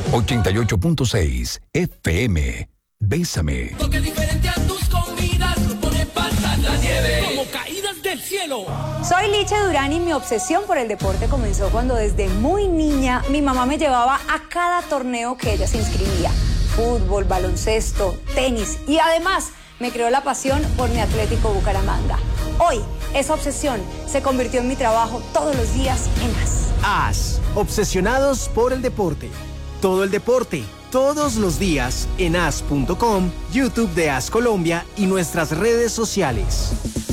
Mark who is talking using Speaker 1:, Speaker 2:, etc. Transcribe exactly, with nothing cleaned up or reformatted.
Speaker 1: ochenta y ocho punto seis F M. Bésame.
Speaker 2: Toque diferente a tus comidas, lo pone pasa la nieve, como caídas del cielo.
Speaker 3: Soy Licha Durán y mi obsesión por el deporte comenzó cuando desde muy niña mi mamá me llevaba a cada torneo que ella se inscribía. Fútbol, baloncesto, tenis y además me creó la pasión por mi Atlético Bucaramanga. Hoy, esa obsesión se convirtió en mi trabajo todos los días en A S.
Speaker 4: A S, obsesionados por el deporte. Todo el deporte, todos los días en A S punto com, YouTube de A S Colombia y nuestras redes sociales.